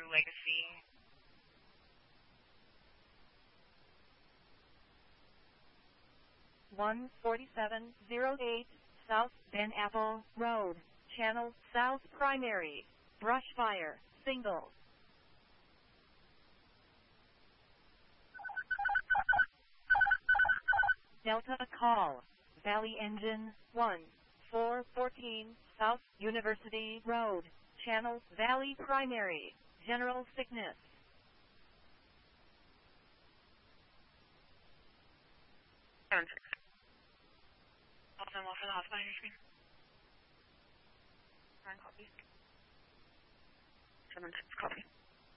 Legacy. 14708 South Ben Apple Road, Channel South Primary, brush fire, single. Delta call, Valley Engine 1, 414 South University Road, Channel Valley Primary, general sickness. Also, I'm off for the hospital screen. Copy. 7-6, copy.